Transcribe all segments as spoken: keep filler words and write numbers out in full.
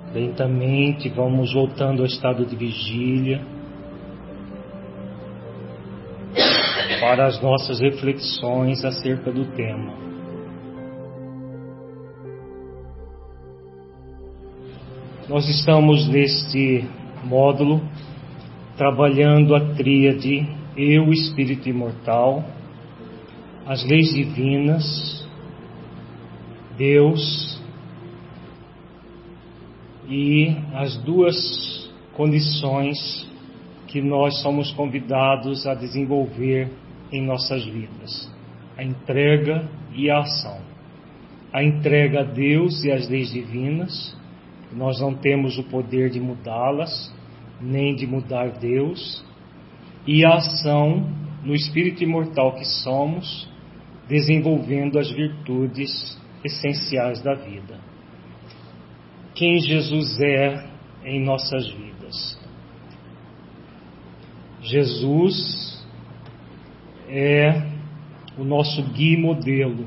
Lentamente vamos voltando ao estado de vigília para as nossas reflexões acerca do tema. Nós estamos neste módulo trabalhando a tríade Eu, Espírito Imortal, as leis divinas, Deus e as duas condições que nós somos convidados a desenvolver em nossas vidas: a entrega e a ação. A entrega a Deus e às leis divinas, nós não temos o poder de mudá-las, nem de mudar Deus, e a ação no espírito imortal que somos, desenvolvendo as virtudes essenciais da vida. Quem Jesus é em nossas vidas? Jesus é o nosso guia e modelo.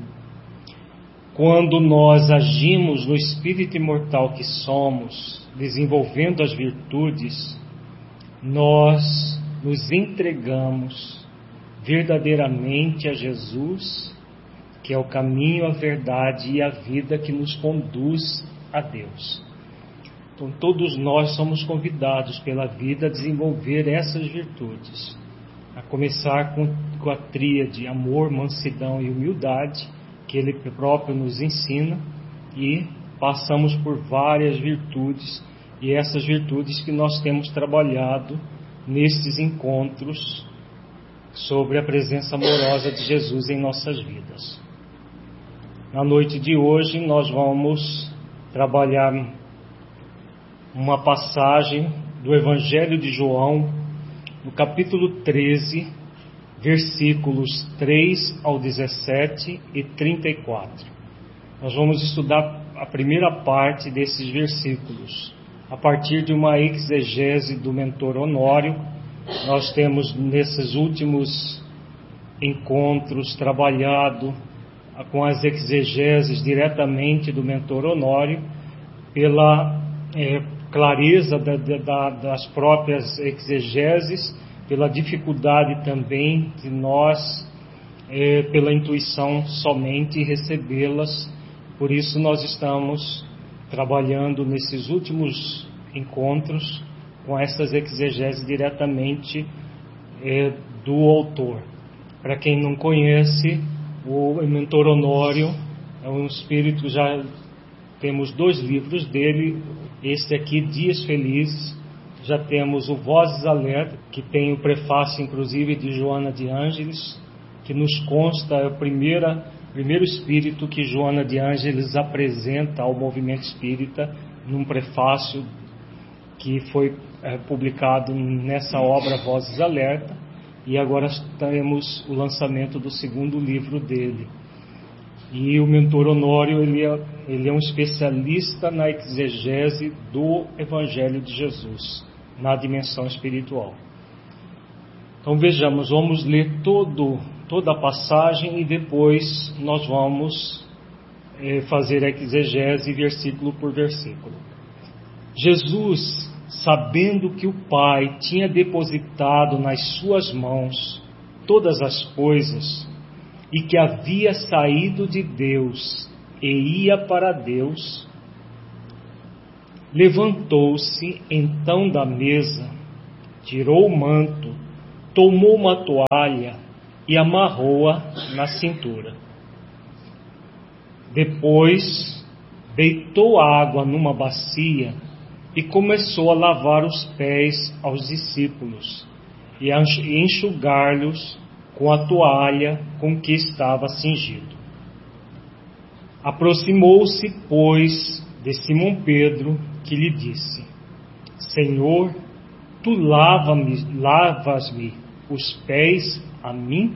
Quando nós agimos no espírito imortal que somos, desenvolvendo as virtudes, nós nos entregamos verdadeiramente a Jesus, que é o caminho, a verdade e a vida que nos conduz a Deus. Então todos nós somos convidados pela vida a desenvolver essas virtudes, a começar com, com a tríade amor, mansidão e humildade, que Ele próprio nos ensina, e passamos por várias virtudes, e essas virtudes que nós temos trabalhado nesses encontros sobre a presença amorosa de Jesus em nossas vidas. Na noite de hoje nós vamos trabalhar uma passagem do Evangelho de João, no capítulo treze, versículos três ao dezessete e trinta e quatro. Nós vamos estudar a primeira parte desses versículos, a partir de uma exegese do mentor Honório. Nós temos nesses últimos encontros trabalhado com as exegeses diretamente do mentor Honório, pela é, clareza da, da, das próprias exegeses, pela dificuldade também de nós, é, pela intuição somente, recebê-las. Por isso nós estamos trabalhando nesses últimos encontros com essas exegeses diretamente é, do autor. Para quem não conhece, o mentor Honório é um espírito, já temos dois livros dele, este aqui, Dias Felizes, já temos o Vozes Alerta, que tem o prefácio inclusive de Joana de Ângeles, que nos consta, é o primeiro, primeiro espírito que Joana de Ângeles apresenta ao movimento espírita, num prefácio que foi é, publicado nessa obra Vozes Alerta. E agora temos o lançamento do segundo livro dele. E o mentor Honório, ele é, ele é um especialista na exegese do Evangelho de Jesus, na dimensão espiritual. Então vejamos, vamos ler todo, toda a passagem e depois nós vamos é, fazer a exegese versículo por versículo. Jesus, sabendo que o Pai tinha depositado nas suas mãos todas as coisas, e que havia saído de Deus e ia para Deus, levantou-se então da mesa, tirou o manto, tomou uma toalha e amarrou-a na cintura. Depois, deitou água numa bacia e começou a lavar os pés aos discípulos e a enxugar-lhes com a toalha com que estava cingido. Aproximou-se, pois, de Simão Pedro, que lhe disse: Senhor, tu lava-me, lavas-me os pés a mim?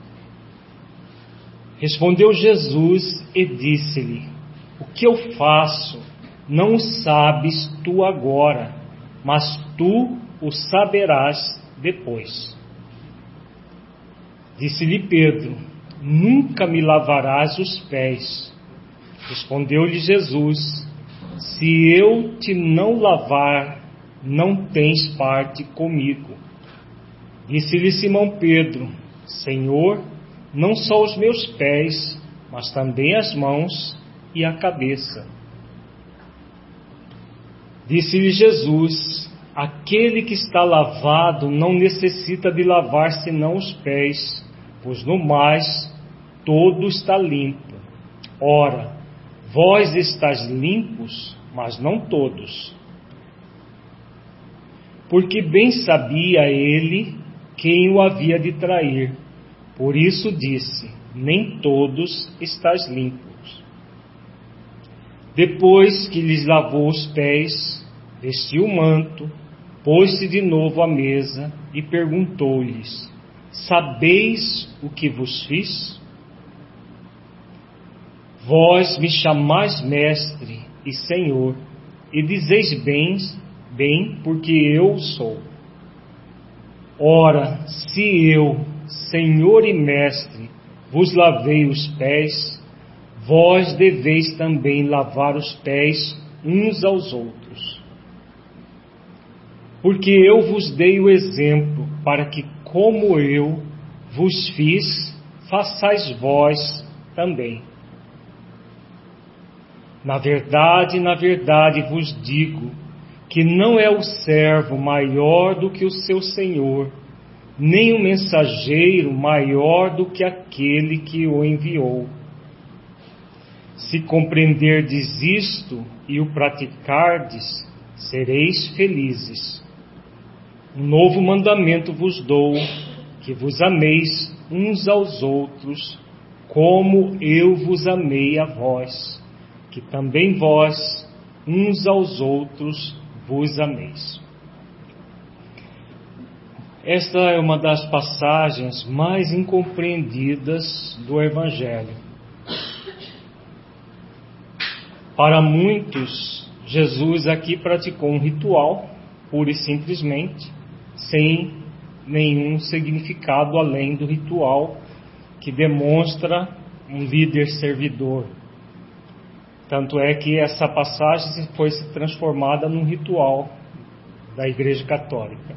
Respondeu Jesus e disse-lhe: O que eu faço não o sabes tu agora, mas tu o saberás depois. Disse-lhe Pedro: Nunca me lavarás os pés. Respondeu-lhe Jesus: se eu te não lavar, não tens parte comigo. Disse-lhe Simão Pedro: Senhor, não só os meus pés, mas também as mãos e a cabeça. Disse-lhe Jesus: aquele que está lavado não necessita de lavar senão os pés, pois no mais todo está limpo. Ora, vós estáis limpos, mas não todos. Porque bem sabia ele quem o havia de trair. Por isso disse: nem todos estáis limpos. Depois que lhes lavou os pés, vestiu o manto, pôs-se de novo à mesa e perguntou-lhes: sabeis o que vos fiz? Vós me chamais mestre e senhor, e dizeis bem, bem, porque eu o sou. Ora, se eu, senhor e mestre, vos lavei os pés, vós deveis também lavar os pés uns aos outros. Porque eu vos dei o exemplo, para que, como eu vos fiz, façais vós também. Na verdade, na verdade vos digo, que não é o servo maior do que o seu senhor, nem o mensageiro maior do que aquele que o enviou. Se compreenderdes isto e o praticardes, sereis felizes. Um novo mandamento vos dou, que vos ameis uns aos outros, como eu vos amei a vós, que também vós, uns aos outros, vos ameis. Esta é uma das passagens mais incompreendidas do Evangelho. Para muitos, Jesus aqui praticou um ritual, pura e simplesmente, sem nenhum significado além do ritual que demonstra um líder servidor. Tanto é que essa passagem foi transformada num ritual da Igreja Católica.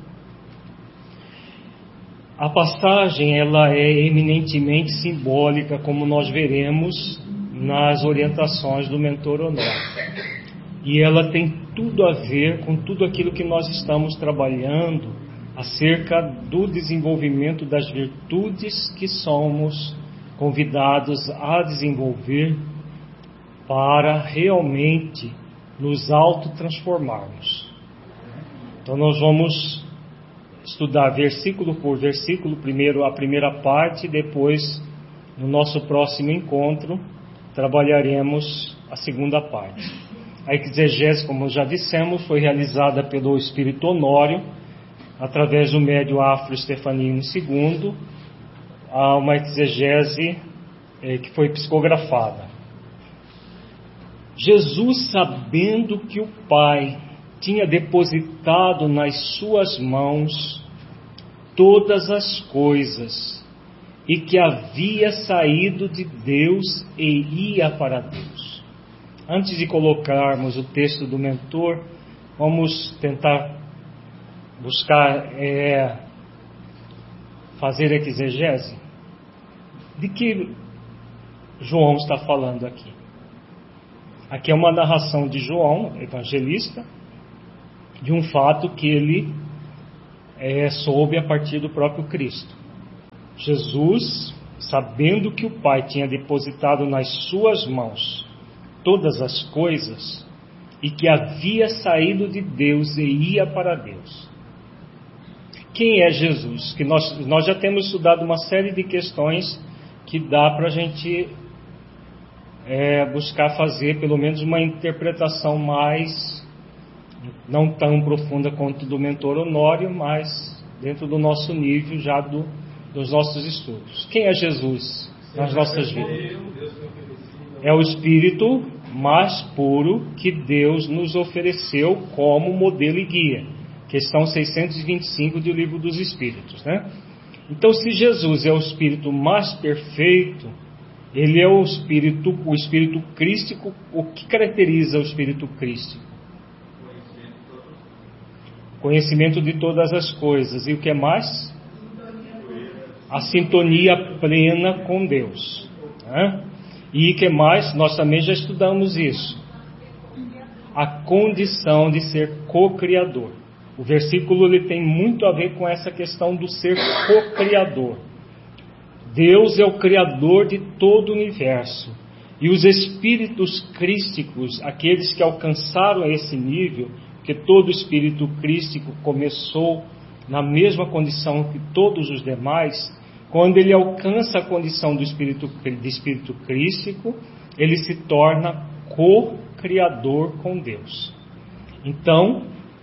A passagem ela é eminentemente simbólica, como nós veremos nas orientações do mentor Honório. E ela tem tudo a ver com tudo aquilo que nós estamos trabalhando acerca do desenvolvimento das virtudes que somos convidados a desenvolver para realmente nos autotransformarmos. Então nós vamos estudar versículo por versículo, primeiro a primeira parte, depois no nosso próximo encontro trabalharemos a segunda parte. A exegese, como já dissemos, foi realizada pelo Espírito Honório, através do médio Afro Stefanino segundo, a uma exegese eh, que foi psicografada. Jesus, sabendo que o Pai tinha depositado nas suas mãos todas as coisas e que havia saído de Deus e ia para Deus. Antes de colocarmos o texto do mentor, vamos tentar buscar é, fazer exegese. De que João está falando aqui? Aqui é uma narração de João, evangelista, de um fato que ele é, soube a partir do próprio Cristo. Jesus, sabendo que o Pai tinha depositado nas suas mãos todas as coisas e que havia saído de Deus e ia para Deus. Quem é Jesus? Que nós, nós já temos estudado uma série de questões que dá para a gente é, buscar fazer pelo menos uma interpretação mais, não tão profunda quanto do mentor Honório, mas dentro do nosso nível já do, dos nossos estudos. Quem é Jesus nas nossas vidas? É o Espírito mais puro que Deus nos ofereceu como modelo e guia. Questão seiscentos e vinte e cinco do Livro dos Espíritos, né? Então, se Jesus é o Espírito mais perfeito, Ele é o espírito, o espírito crístico. O que caracteriza o espírito crístico? Conhecimento de todas as coisas. E o que mais? A sintonia plena com Deus. Né? E o que mais? Nós também já estudamos isso. A condição de ser co-criador. O versículo ele tem muito a ver com essa questão do ser co-criador. Deus é o criador de todo o universo. E os espíritos crísticos, aqueles que alcançaram esse nível, porque todo espírito crístico começou na mesma condição que todos os demais, quando ele alcança a condição do espírito, de espírito crístico, ele se torna co-criador com Deus. Então,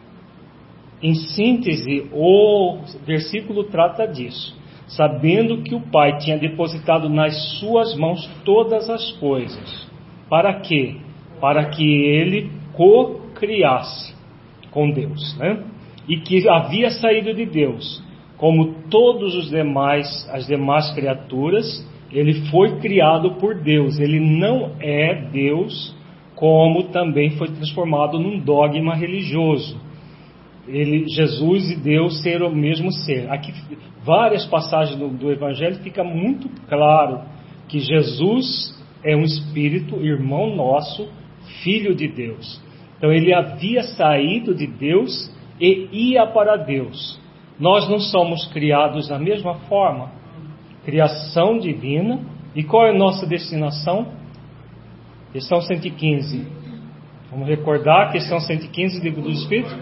em síntese, o versículo trata disso. Sabendo que o Pai tinha depositado nas suas mãos todas as coisas. Para quê? Para que ele co-criasse com Deus, né? E que havia saído de Deus. Como todos os demais, as demais criaturas, ele foi criado por Deus. Ele não é Deus, como também foi transformado num dogma religioso. Ele, Jesus e Deus ser o mesmo ser. Aqui, várias passagens do, do Evangelho fica muito claro que Jesus é um Espírito, irmão nosso, Filho de Deus. Então ele havia saído de Deus e ia para Deus. Nós não somos criados da mesma forma? Criação divina. E qual é a nossa destinação? Questão cento e quinze. Vamos recordar a questão cento e quinze do Livro dos Espíritos?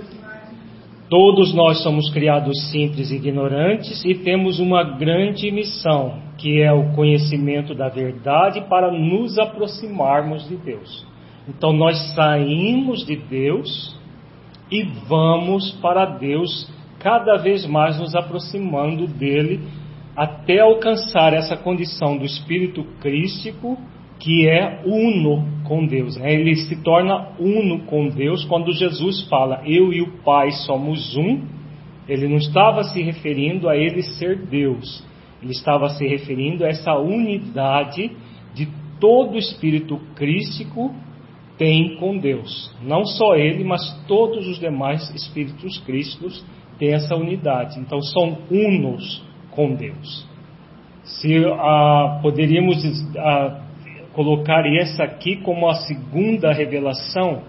Todos nós somos criados simples e ignorantes e temos uma grande missão, que é o conhecimento da verdade para nos aproximarmos de Deus. Então nós saímos de Deus e vamos para Deus, cada vez mais nos aproximando dele, até alcançar essa condição do espírito crístico, que é uno com Deus. Ele se torna uno com Deus quando Jesus fala, eu e o Pai somos um. Ele não estava se referindo a ele ser Deus. Ele estava se referindo a essa unidade de todo o espírito crístico tem com Deus. Não só ele, mas todos os demais espíritos crísticos têm essa unidade. Então são unos com Deus. Se ah, poderíamos ah, colocar essa aqui como a segunda revelação,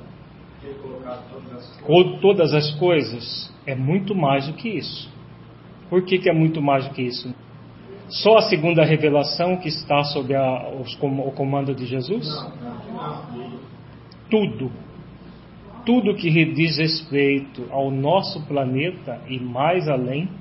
ou todas as coisas, é muito mais do que isso. Por que, que é muito mais do que isso? Só a segunda revelação que está sob a, os, o comando de Jesus? Tudo. Tudo que diz respeito ao nosso planeta e mais além,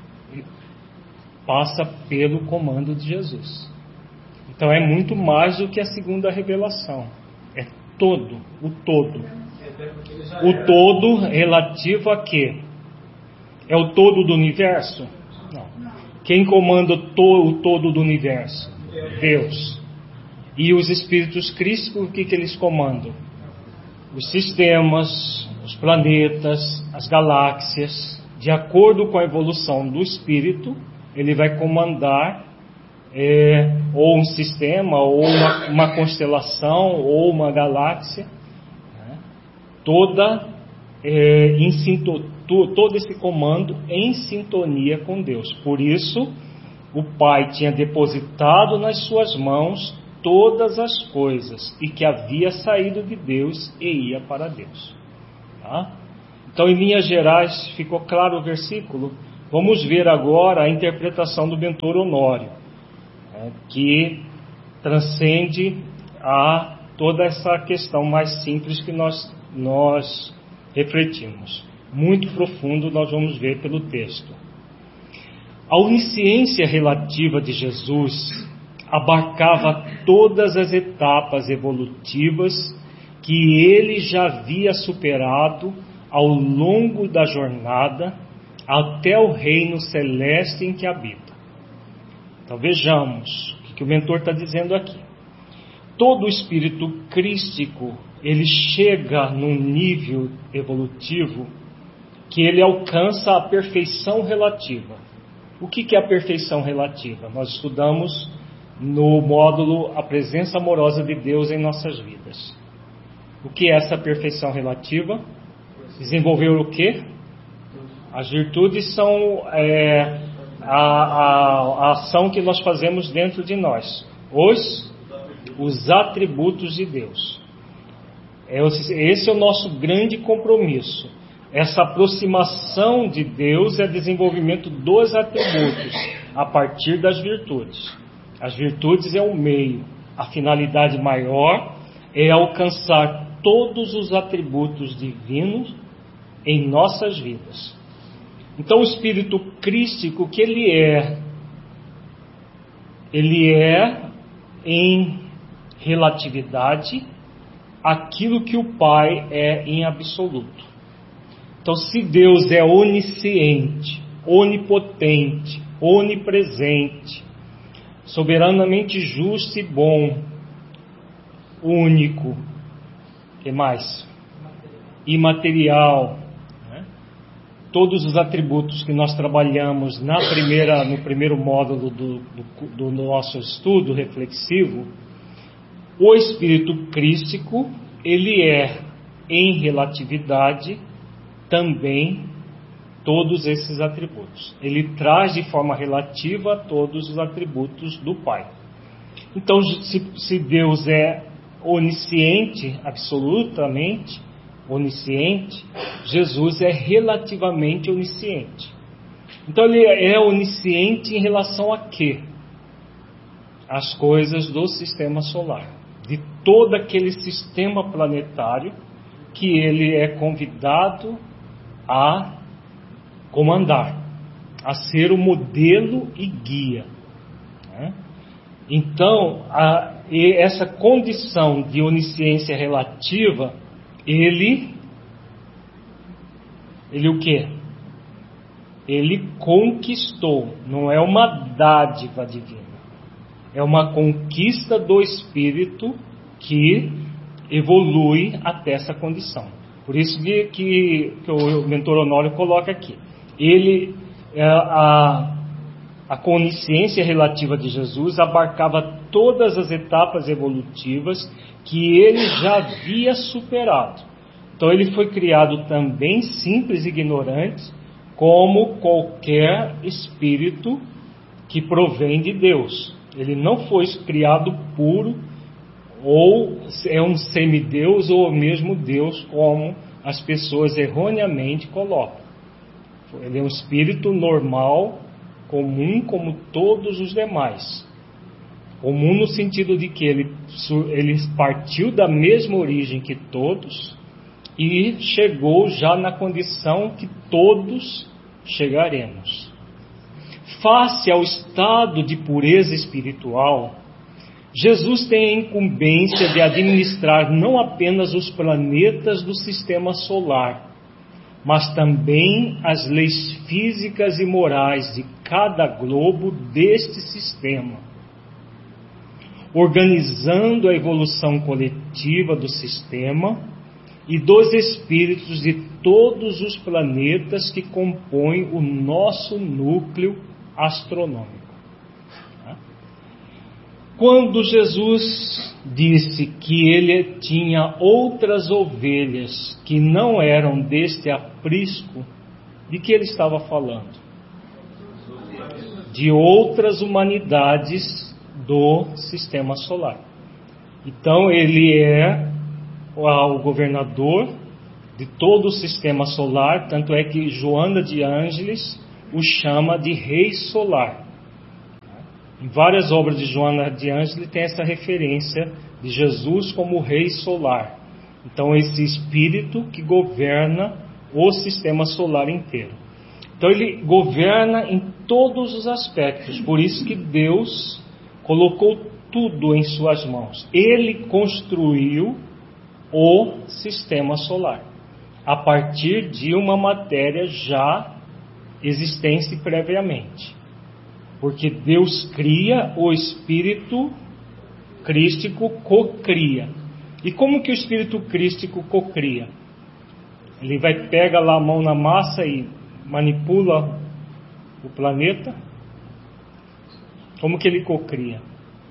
passa pelo comando de Jesus. Então é muito mais do que a segunda revelação. É todo, o todo. O todo relativo a quê? É o todo do universo? Não. Quem comanda o todo do universo? Deus. E os espíritos crísticos, o que, que eles comandam? Os sistemas, os planetas, as galáxias. De acordo com a evolução do espírito, ele vai comandar É, ou um sistema, ou uma, uma constelação, ou uma galáxia, né? toda é, em sinto, todo esse comando em sintonia com Deus. Por isso, o Pai tinha depositado nas suas mãos todas as coisas, e que havia saído de Deus e ia para Deus. Tá? Então, em linhas gerais, ficou claro o versículo? Vamos ver agora a interpretação do Bentor Honório, que transcende a toda essa questão mais simples que nós, nós refletimos. Muito profundo nós vamos ver pelo texto. A onisciência relativa de Jesus abarcava todas as etapas evolutivas que ele já havia superado ao longo da jornada até o reino celeste em que habita. Então vejamos o que o mentor está dizendo aqui. Todo espírito crístico, ele chega num nível evolutivo que ele alcança a perfeição relativa. O que, que é a perfeição relativa? Nós estudamos no módulo A Presença Amorosa de Deus em Nossas Vidas. O que é essa perfeição relativa? Desenvolver o quê? As virtudes são é, a, a, a ação que nós fazemos dentro de nós. Os, os atributos de Deus. Esse é o nosso grande compromisso. Essa aproximação de Deus é desenvolvimento dos atributos a partir das virtudes. As virtudes é o meio. A finalidade maior é alcançar todos os atributos divinos em nossas vidas. Então o espírito crístico, o que ele é? Ele é em relatividade aquilo que o Pai é em absoluto. Então, se Deus é onisciente, onipotente, onipresente, soberanamente justo e bom, único, que mais? Imaterial, né? Todos os atributos que nós trabalhamos na primeira, no primeiro módulo do, do, do nosso estudo reflexivo, o espírito crístico, ele é em relatividade também todos esses atributos. Ele traz de forma relativa todos os atributos do Pai. Então, se, se Deus é onisciente, absolutamente onisciente, Jesus é relativamente onisciente. Então, ele é onisciente em relação a quê? As coisas do sistema solar, de todo aquele sistema planetário que ele é convidado a comandar, a ser o modelo e guia, né? Então, a, essa condição de onisciência relativa, ele, ele o quê? Ele conquistou, não é uma dádiva divina, é uma conquista do Espírito que evolui até essa condição. Por isso que, que, que o mentor Honório coloca aqui. Ele, a, a consciência relativa de Jesus abarcava todas as etapas evolutivas que ele já havia superado. Então ele foi criado também simples e ignorante, como qualquer espírito que provém de Deus. Ele não foi criado puro, ou é um semideus, ou mesmo Deus, como as pessoas erroneamente colocam. Ele é um espírito normal, comum, como todos os demais. Comum no sentido de que ele, ele partiu da mesma origem que todos e chegou já na condição que todos chegaremos. Face ao estado de pureza espiritual, Jesus tem a incumbência de administrar não apenas os planetas do sistema solar, mas também as leis físicas e morais de cada globo deste sistema, organizando a evolução coletiva do sistema e dos espíritos de todos os planetas que compõem o nosso núcleo astronômico. Quando Jesus disse que ele tinha outras ovelhas que não eram deste aprisco, de que ele estava falando? De outras humanidades do sistema solar. Então ele é o governador de todo o sistema solar, tanto é que Joana de Ângeles o chama de Rei Solar. Em várias obras de Joana de Ângeles tem essa referência de Jesus como Rei Solar. Então esse espírito que governa o sistema solar inteiro. Então ele governa em todos os aspectos. Por isso que Deus colocou tudo em suas mãos. Ele construiu o sistema solar a partir de uma matéria já existente previamente. Porque Deus cria, o Espírito crístico cocria. E como que o Espírito crístico cocria? Ele vai, pega lá a mão na massa e manipula o planeta. Como que ele cocria?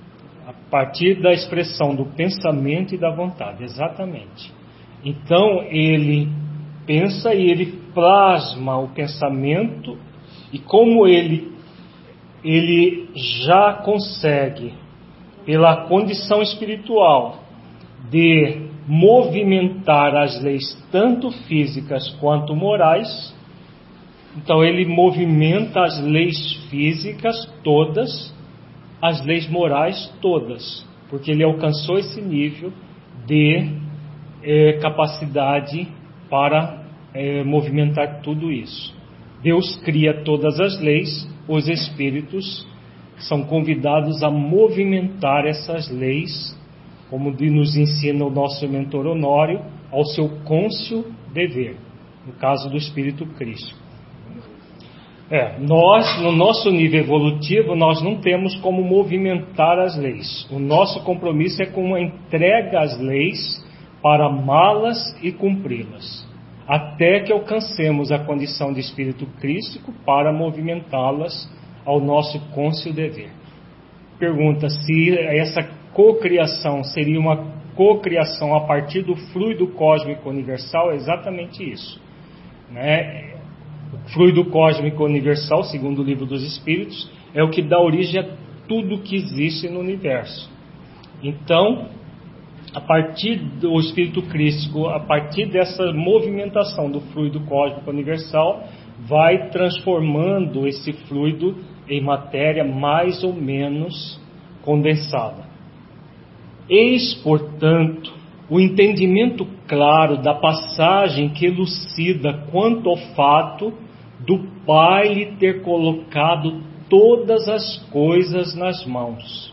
A partir da expressão do pensamento e da vontade, exatamente. Então ele pensa e ele plasma o pensamento, e como ele, ele já consegue, pela condição espiritual, de movimentar as leis tanto físicas quanto morais, então ele movimenta as leis físicas todas, as leis morais todas, porque ele alcançou esse nível de eh, capacidade para eh, movimentar tudo isso. Deus cria todas as leis, os espíritos são convidados a movimentar essas leis, como nos ensina o nosso mentor Honório, ao seu cônscio dever, no caso do espírito crístico. É, nós, no nosso nível evolutivo, nós não temos como movimentar as leis. O nosso compromisso é com a entrega às leis para amá-las e cumpri-las, até que alcancemos a condição de espírito crístico para movimentá-las ao nosso cônscio dever. Pergunta se essa cocriação seria uma cocriação a partir do fluido cósmico universal. É exatamente isso, né? O fluido cósmico universal, segundo o Livro dos Espíritos, é o que dá origem a tudo que existe no universo. Então, a partir do espírito crístico, a partir dessa movimentação do fluido cósmico universal, vai transformando esse fluido em matéria mais ou menos condensada. Eis, portanto, o entendimento claro da passagem que elucida quanto ao fato do Pai lhe ter colocado todas as coisas nas mãos.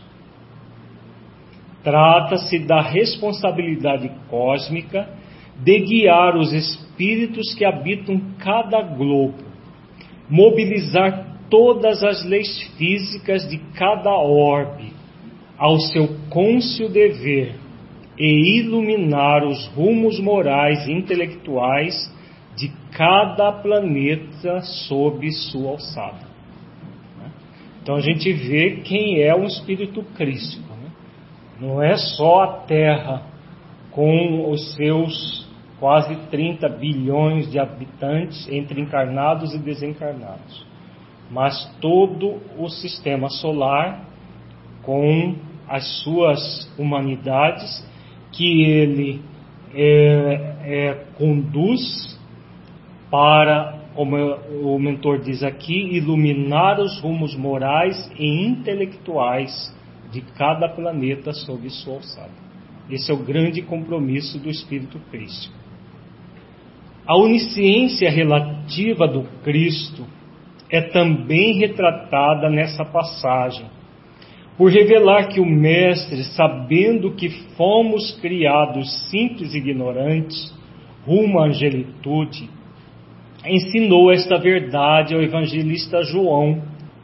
Trata-se da responsabilidade cósmica de guiar os espíritos que habitam cada globo, mobilizar todas as leis físicas de cada orbe ao seu cônscio dever e iluminar os rumos morais e intelectuais de cada planeta sob sua alçada. Então a gente vê quem é o espírito crístico, né? Não é só a Terra com os seus quase trinta bilhões de habitantes entre encarnados e desencarnados, mas todo o sistema solar com as suas humanidades que ele é, é, conduz para, como o mentor diz aqui, iluminar os rumos morais e intelectuais de cada planeta sob sua alçada. Esse é o grande compromisso do Espírito Crístico. A onisciência relativa do Cristo é também retratada nessa passagem, por revelar que o Mestre, sabendo que fomos criados simples e ignorantes, rumo à angelitude, ensinou esta verdade ao evangelista João,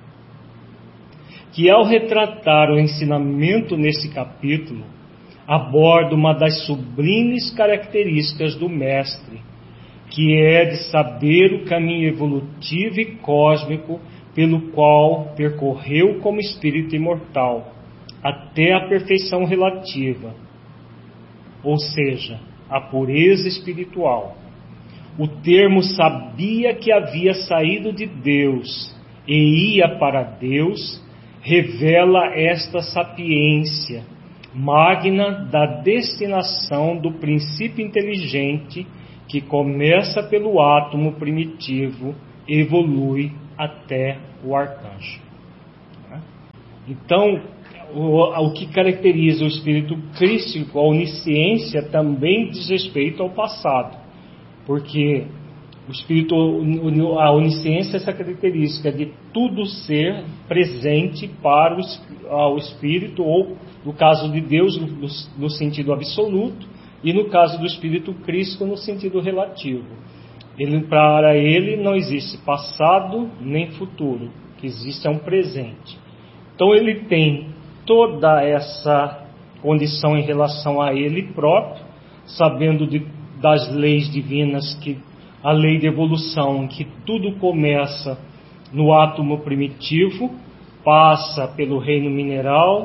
que ao retratar o ensinamento nesse capítulo, aborda uma das sublimes características do Mestre, que é de saber o caminho evolutivo e cósmico pelo qual percorreu como espírito imortal, até a perfeição relativa, ou seja, a pureza espiritual. O termo sabia que havia saído de Deus e ia para Deus, revela esta sapiência magna da destinação do princípio inteligente que começa pelo átomo primitivo e evolui até o arcanjo. Então, o, o que caracteriza o espírito crístico, a onisciência, também diz respeito ao passado, porque o espírito, a onisciência é essa característica de tudo ser presente para o, o espírito, ou no caso de Deus no, no sentido absoluto, e no caso do espírito crístico no sentido relativo. Ele, para ele não existe passado nem futuro, o que existe é um presente. Então ele tem toda essa condição em relação a ele próprio, sabendo de, das leis divinas, que a lei de evolução, que tudo começa no átomo primitivo, passa pelo reino mineral,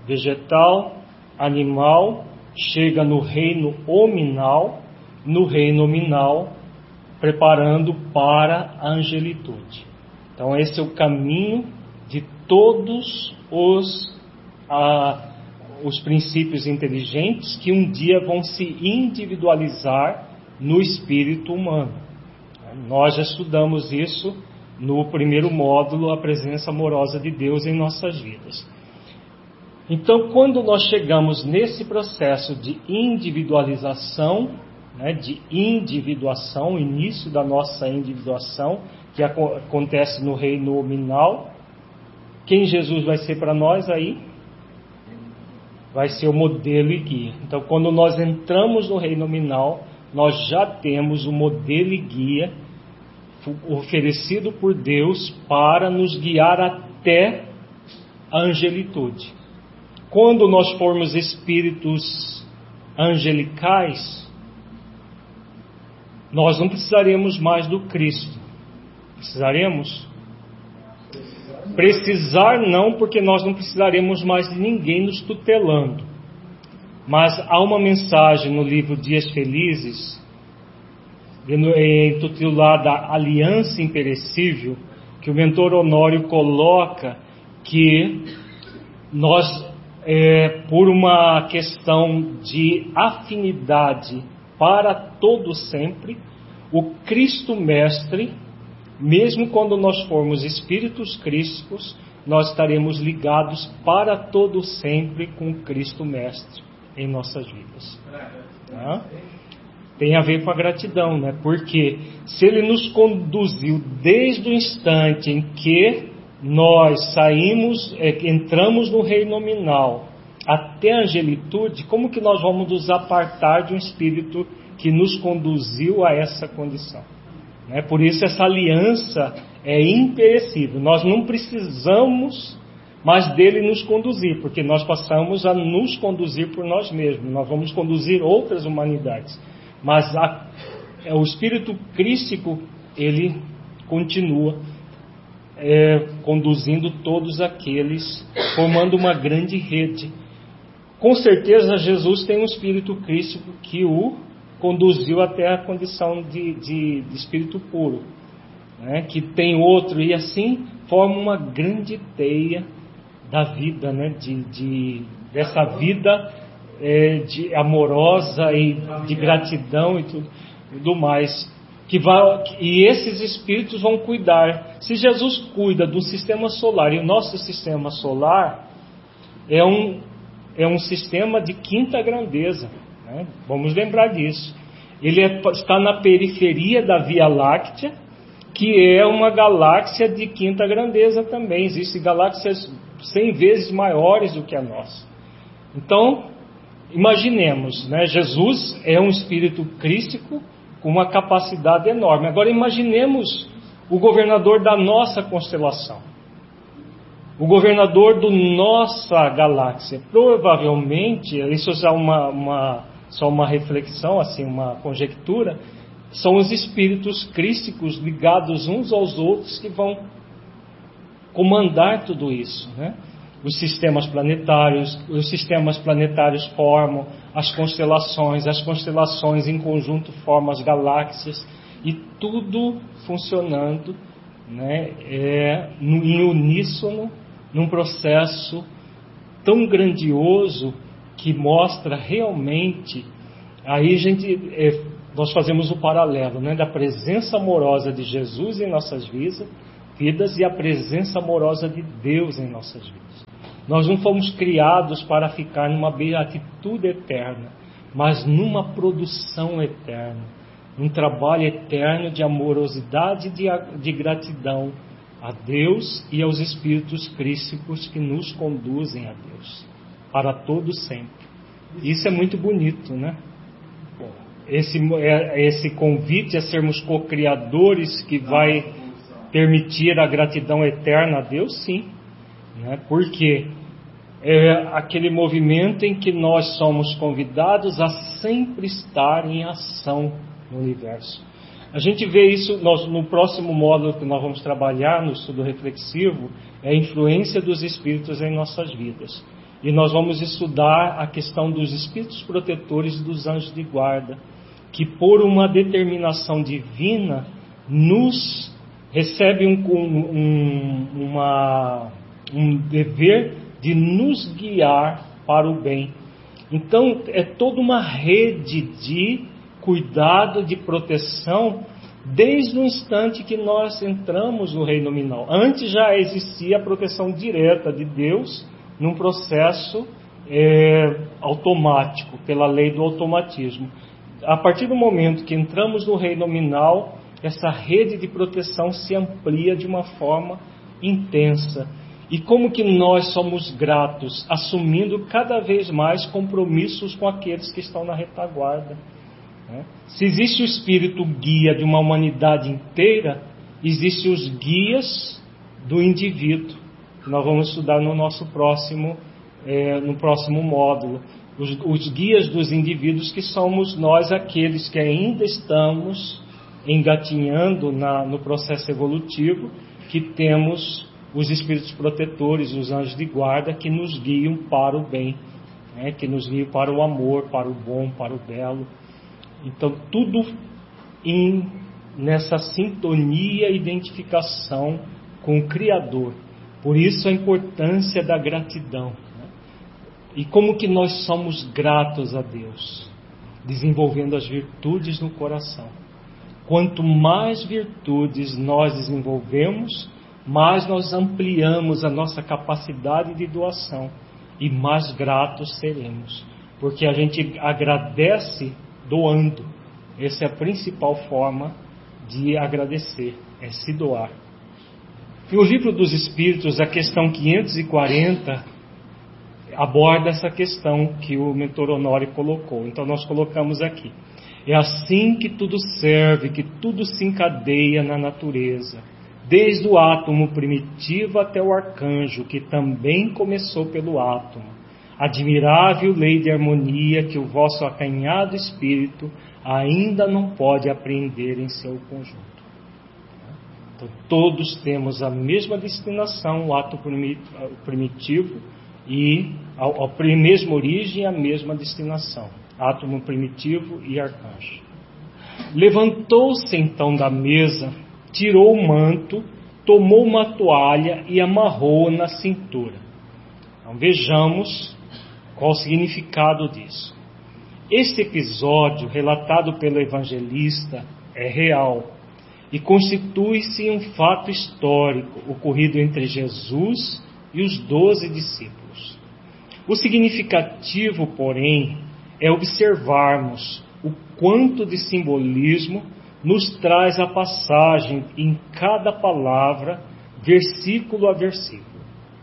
vegetal, animal, chega no reino hominal, no reino nominal, preparando para a angelitude. Então esse é o caminho de todos os, ah, os princípios inteligentes que um dia vão se individualizar no espírito humano. Nós já estudamos isso no primeiro módulo, a presença amorosa de Deus em nossas vidas. Então, quando nós chegamos nesse processo de individualização, né, de individuação, início da nossa individuação, que ac- acontece no reino nominal, quem Jesus vai ser para nós aí? Vai ser o modelo e guia. Então, quando nós entramos no reino nominal, nós já temos o modelo e guia oferecido por Deus para nos guiar até a angelitude. Quando nós formos espíritos angelicais, nós não precisaremos mais do Cristo. Precisaremos? Precisar não, porque nós não precisaremos mais de ninguém nos tutelando. Mas há uma mensagem no livro Dias Felizes, intitulada Aliança Imperecível, que o mentor Honório coloca que nós, é, por uma questão de afinidade para todo sempre, o Cristo Mestre, mesmo quando nós formos espíritos crísticos, nós estaremos ligados para todo sempre com o Cristo Mestre em nossas vidas. Tá? Tem a ver com a gratidão, né? Porque se Ele nos conduziu desde o instante em que nós saímos, é, entramos no reino nominal até a angelitude, como que nós vamos nos apartar de um espírito que nos conduziu a essa condição? Né? Por isso essa aliança é imperecível. Nós não precisamos mais dele nos conduzir, porque nós passamos a nos conduzir por nós mesmos. Nós vamos conduzir outras humanidades. Mas a, o espírito crístico, ele continua é, conduzindo todos aqueles, formando uma grande rede. Com certeza Jesus tem um espírito crístico que o conduziu até a condição de, de, de espírito puro, né? Que tem outro, e assim forma uma grande teia da vida, né? de, de, dessa vida é, de amorosa e de gratidão e tudo, tudo mais. Que vai, e esses espíritos vão cuidar. Se Jesus cuida do sistema solar, e o nosso sistema solar é um, é um sistema de quinta grandeza, né? Vamos lembrar disso. Ele é, está na periferia da Via Láctea, que é uma galáxia de quinta grandeza também. Existem galáxias cem vezes maiores do que a nossa. Então, imaginemos, né? Jesus é um espírito crístico com uma capacidade enorme. Agora imaginemos o governador da nossa constelação, o governador da nossa galáxia. Provavelmente, isso é uma, uma, só uma reflexão, assim, uma conjectura, são os espíritos crísticos ligados uns aos outros que vão comandar tudo isso, né? Os sistemas planetários, os sistemas planetários formam as constelações, as constelações em conjunto formam as galáxias, e tudo funcionando, né, é, no, em uníssono, num processo tão grandioso que mostra realmente, aí a gente, é, nós fazemos o paralelo, né, da presença amorosa de Jesus em nossas vidas, vidas e a presença amorosa de Deus em nossas vidas. Nós não fomos criados para ficar numa beatitude eterna, mas numa produção eterna, um trabalho eterno de amorosidade e de, de gratidão a Deus e aos espíritos crísticos que nos conduzem a Deus, para todo sempre. Isso é muito bonito, né? Esse, esse convite a sermos co-criadores que vai permitir a gratidão eterna a Deus, sim. Né? Porque é aquele movimento em que nós somos convidados a sempre estar em ação no universo. A gente vê isso nós, no próximo módulo que nós vamos trabalhar no estudo reflexivo, é a influência dos espíritos em nossas vidas. E nós vamos estudar a questão dos espíritos protetores e dos anjos de guarda, que por uma determinação divina nos recebe um, um, uma, um dever de nos guiar para o bem. Então é toda uma rede de cuidado, de proteção, desde o instante que nós entramos no reino nominal. Antes já existia a proteção direta de Deus num processo é, automático, pela lei do automatismo. A partir do momento que entramos no reino nominal, essa rede de proteção se amplia de uma forma intensa. E como que nós somos gratos, assumindo cada vez mais compromissos com aqueles que estão na retaguarda. Se existe o espírito guia de uma humanidade inteira, existem os guias do indivíduo, que nós vamos estudar no nosso próximo, é, no próximo módulo. Os, os guias dos indivíduos, que somos nós, aqueles que ainda estamos engatinhando na, no processo evolutivo, que temos os espíritos protetores, os anjos de guarda, que nos guiam para o bem, né, que nos guiam para o amor, para o bom, para o belo. Então, tudo em, nessa sintonia e identificação com o Criador. Por isso a importância da gratidão. Né? E como que nós somos gratos a Deus? Desenvolvendo as virtudes no coração. Quanto mais virtudes nós desenvolvemos, mais nós ampliamos a nossa capacidade de doação e mais gratos seremos. Porque a gente agradece doando. Essa é a principal forma de agradecer, é se doar. E o Livro dos Espíritos, a questão quinhentos e quarenta, aborda essa questão que o mentor Honório colocou. Então nós colocamos aqui. É assim que tudo serve, que tudo se encadeia na natureza, desde o átomo primitivo até o arcanjo, que também começou pelo átomo. Admirável lei de harmonia que o vosso acanhado espírito ainda não pode apreender em seu conjunto. Então, todos temos a mesma destinação, o átomo primitivo, e a, a mesma origem, a mesma destinação, átomo primitivo e arcanjo. Levantou-se então da mesa, tirou o manto, tomou uma toalha e amarrou-a na cintura. Então vejamos qual o significado disso. Este episódio, relatado pelo evangelista, é real e constitui-se um fato histórico ocorrido entre Jesus e os doze discípulos. O significativo, porém, é observarmos o quanto de simbolismo nos traz a passagem em cada palavra, versículo a versículo.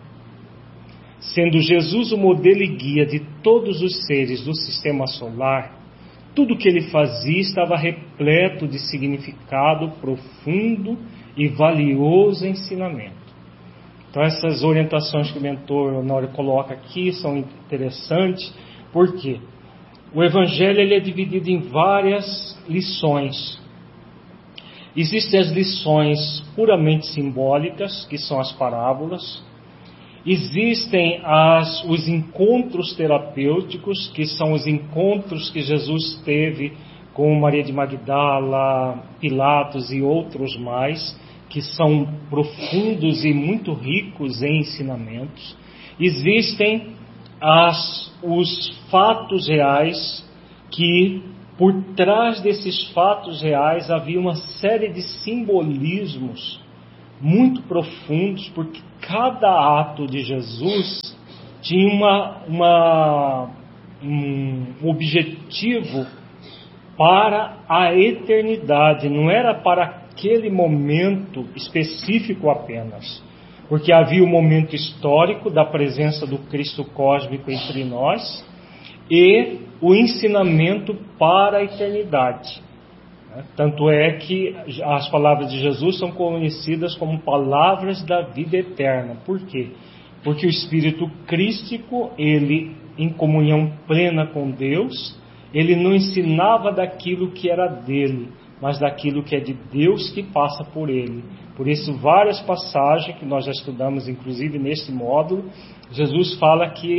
Sendo Jesus o modelo e guia de todos os seres do sistema solar, tudo o que ele fazia estava repleto de significado profundo e valioso ensinamento. Então essas orientações que o mentor Honório coloca aqui são interessantes, porque o Evangelho ele é dividido em várias lições. Existem as lições puramente simbólicas, que são as parábolas. Existem as, os encontros terapêuticos, que são os encontros que Jesus teve com Maria de Magdala, Pilatos e outros mais, que são profundos e muito ricos em ensinamentos. Existem as, os fatos reais, que por trás desses fatos reais havia uma série de simbolismos muito profundos, porque cada ato de Jesus tinha uma, uma, um objetivo para a eternidade, não era para aquele momento específico apenas, porque havia o momento histórico da presença do Cristo cósmico entre nós e o ensinamento para a eternidade. Tanto é que as palavras de Jesus são conhecidas como palavras da vida eterna. Por quê? Porque o Espírito Crístico, ele, em comunhão plena com Deus, ele não ensinava daquilo que era dele, mas daquilo que é de Deus que passa por ele. Por isso, várias passagens que nós já estudamos, inclusive neste módulo, Jesus fala que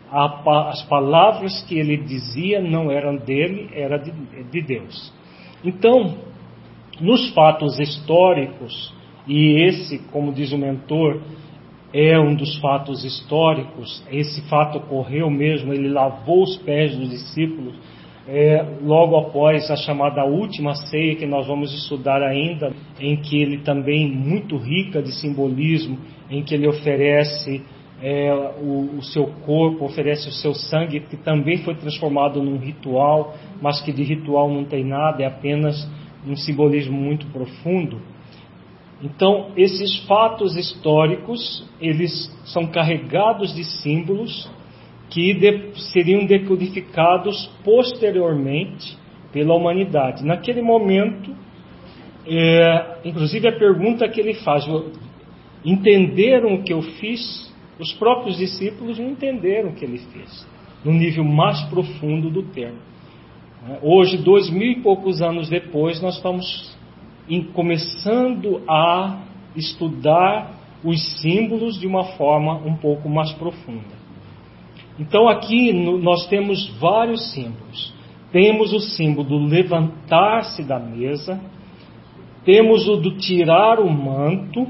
a, as palavras que ele dizia não eram dele, era de, de Deus. Então, nos fatos históricos, e esse, como diz o mentor, é um dos fatos históricos, esse fato ocorreu mesmo, ele lavou os pés dos discípulos, é, logo após a chamada última ceia, que nós vamos estudar ainda, em que ele também, muito rica de simbolismo, em que ele oferece é, o, o seu corpo, oferece o seu sangue, que também foi transformado num ritual, mas que de ritual não tem nada, é apenas um simbolismo muito profundo. Então, esses fatos históricos, eles são carregados de símbolos que de, seriam decodificados posteriormente pela humanidade. Naquele momento, é, inclusive a pergunta que ele faz, entenderam o que eu fiz? Os próprios discípulos não entenderam o que ele fez, no nível mais profundo do termo. Hoje, dois mil e poucos anos depois, nós estamos em, começando a estudar os símbolos de uma forma um pouco mais profunda. Então aqui no, nós temos vários símbolos. Temos o símbolo do levantar-se da mesa, temos o do tirar o manto,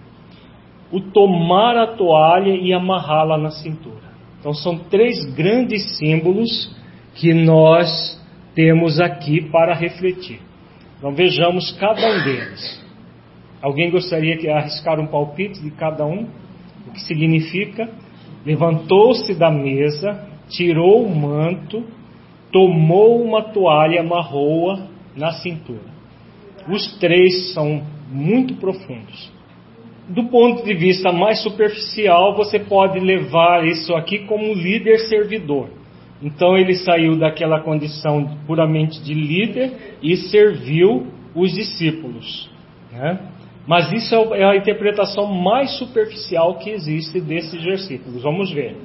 o tomar a toalha e amarrá-la na cintura. Então são três grandes símbolos que nós temos aqui para refletir. Então vejamos cada um deles. Alguém gostaria de arriscar um palpite de cada um? O que significa? Levantou-se da mesa, tirou o manto, tomou uma toalha e amarrou-a na cintura. Os três são muito profundos. Do ponto de vista mais superficial, você pode levar isso aqui como líder servidor. Então ele saiu daquela condição puramente de líder e serviu os discípulos, né? Mas isso é a interpretação mais superficial que existe desses versículos. Vamos ver.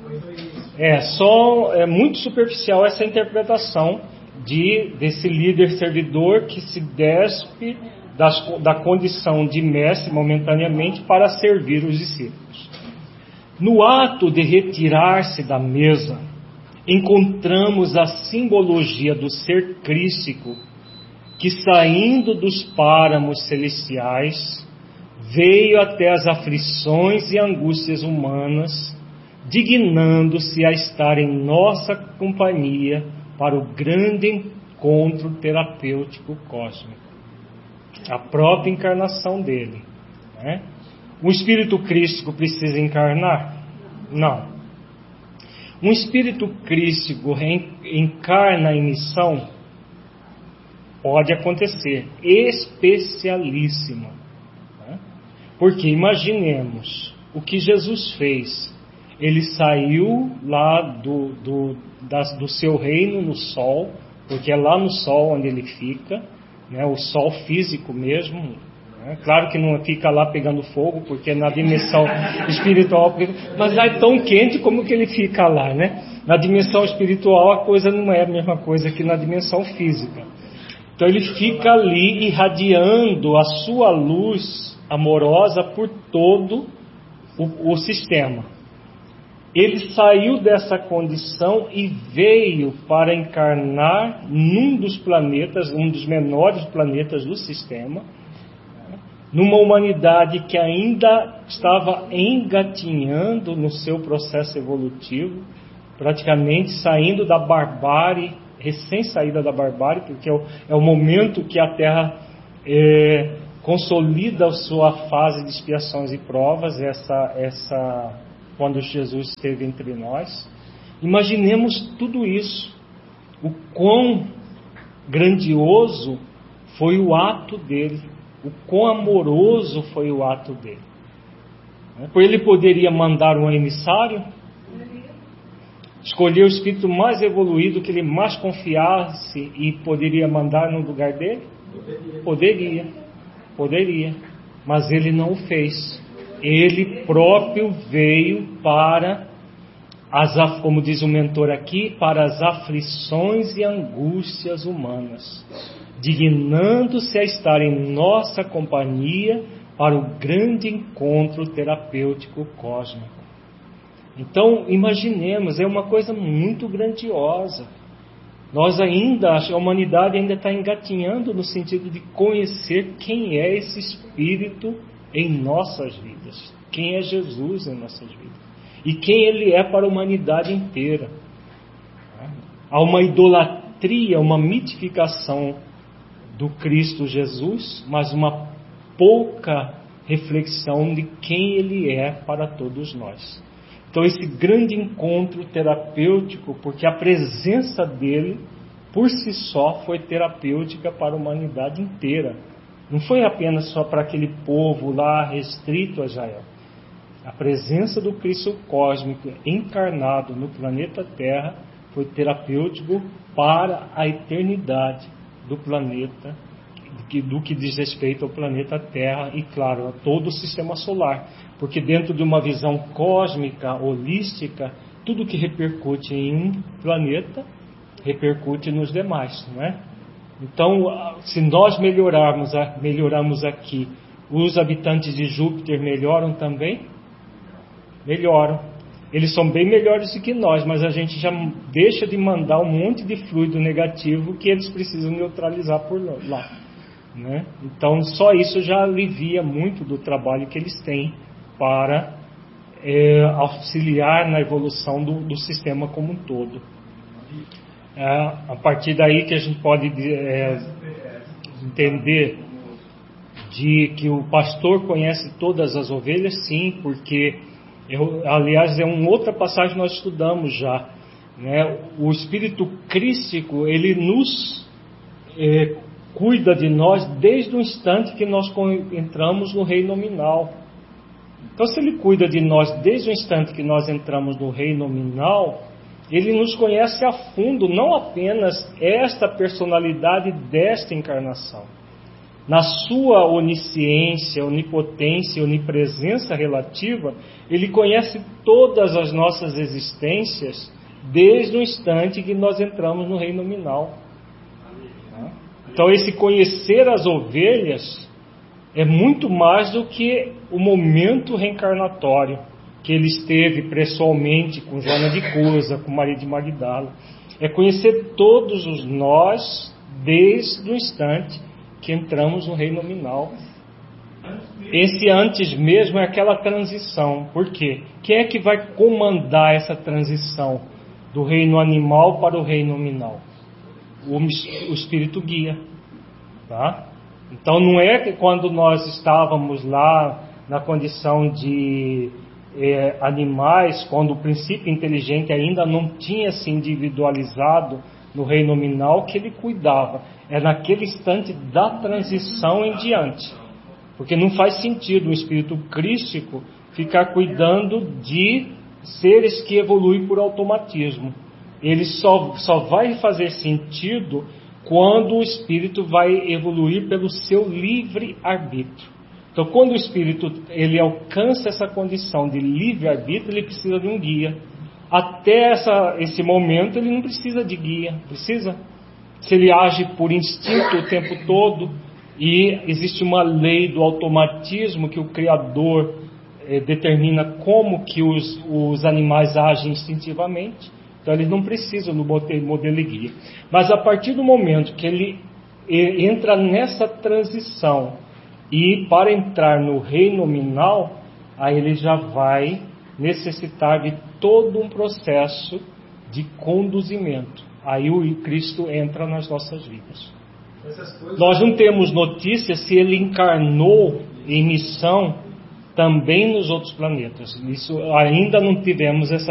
É só é muito superficial essa interpretação de desse líder servidor que se despe das, da condição de mestre momentaneamente para servir os discípulos. No ato de retirar-se da mesa, encontramos a simbologia do ser crístico que, saindo dos páramos celestiais, veio até as aflições e angústias humanas, dignando-se a estar em nossa companhia para o grande encontro terapêutico cósmico. A própria encarnação dele, né? Um espírito crístico precisa encarnar? Não. Um espírito crístico encarna em missão? Pode acontecer, especialíssima. Né? Porque imaginemos o que Jesus fez. Ele saiu lá do, do, das, do seu reino no sol, porque é lá no sol onde ele fica, né? O sol físico mesmo. Né? Claro que não fica lá pegando fogo, porque na dimensão espiritual, mas lá é tão quente como que ele fica lá, né? Na dimensão espiritual a coisa não é a mesma coisa que na dimensão física. Então ele fica ali irradiando a sua luz amorosa por todo o, o sistema. Ele saiu dessa condição e veio para encarnar num dos planetas, um dos menores planetas do sistema, numa humanidade que ainda estava engatinhando no seu processo evolutivo, praticamente saindo da barbárie, recém-saída da barbárie, porque é o, é o momento que a Terra é, consolida a sua fase de expiações e provas, essa, essa, quando Jesus esteve entre nós. Imaginemos tudo isso, o quão grandioso foi o ato dele, o quão amoroso foi o ato dele. Por ele poderia mandar um emissário, escolher o espírito mais evoluído que ele mais confiasse e poderia mandar no lugar dele? Poderia, poderia, mas ele não o fez. Ele próprio veio para as, como diz o mentor aqui, para as aflições e angústias humanas, dignando-se a estar em nossa companhia para o grande encontro terapêutico cósmico. Então, imaginemos, é uma coisa muito grandiosa. Nós ainda, a humanidade ainda está engatinhando no sentido de conhecer quem é esse Espírito em nossas vidas. Quem é Jesus em nossas vidas. E quem Ele é para a humanidade inteira. Há uma idolatria, uma mitificação do Cristo Jesus, mas uma pouca reflexão de quem Ele é para todos nós. Então esse grande encontro terapêutico, porque a presença dele, por si só, foi terapêutica para a humanidade inteira. Não foi apenas só para aquele povo lá restrito a Israel. A presença do Cristo cósmico encarnado no planeta Terra foi terapêutico para a eternidade do planeta, do que diz respeito ao planeta Terra e, claro, a todo o sistema solar. Porque dentro de uma visão cósmica, holística, tudo que repercute em um planeta, repercute nos demais, não é? Então, se nós melhorarmos, melhoramos aqui, os habitantes de Júpiter melhoram também? Melhoram. Eles são bem melhores do que nós, mas a gente já deixa de mandar um monte de fluido negativo que eles precisam neutralizar por lá, né? Então, só isso já alivia muito do trabalho que eles têm para é, auxiliar na evolução do, do sistema como um todo. É, a partir daí que a gente pode é, entender de que o pastor conhece todas as ovelhas, sim, porque, eu, aliás, é uma outra passagem que nós estudamos já, né? O Espírito Crístico, ele nos é, cuida de nós desde o instante que nós entramos no reino nominal. Então, se Ele cuida de nós desde o instante que nós entramos no reino nominal, Ele nos conhece a fundo, não apenas esta personalidade desta encarnação. Na sua onisciência, onipotência, onipresença relativa, Ele conhece todas as nossas existências desde o instante que nós entramos no reino nominal. Então, esse conhecer as ovelhas é muito mais do que o momento reencarnatório que ele esteve pessoalmente com Joana de Cusa, com Maria de Magdala. É conhecer todos os nós desde o instante que entramos no reino nominal. Esse antes mesmo é aquela transição. Por quê? Quem é que vai comandar essa transição do reino animal para o reino nominal? O, o Espírito guia. Tá? Então não é que quando nós estávamos lá na condição de eh, animais, quando o princípio inteligente ainda não tinha se individualizado no reino nominal, que ele cuidava. É naquele instante da transição em diante. Porque não faz sentido o espírito crístico ficar cuidando de seres que evoluem por automatismo. Ele só, só vai fazer sentido quando o espírito vai evoluir pelo seu livre arbítrio. Então, quando o espírito ele alcança essa condição de livre arbítrio, ele precisa de um guia. Até essa, esse momento, ele não precisa de guia. Precisa? Se ele age por instinto o tempo todo, e existe uma lei do automatismo que o Criador eh, determina como que os, os animais agem instintivamente. Então, eles não precisam do modelo e guia. Mas a partir do momento que ele entra nessa transição e para entrar no reino nominal, aí ele já vai necessitar de todo um processo de conduzimento. Aí o Cristo entra nas nossas vidas. Nós não temos notícia se ele encarnou em missão também nos outros planetas. Isso ainda não tivemos essa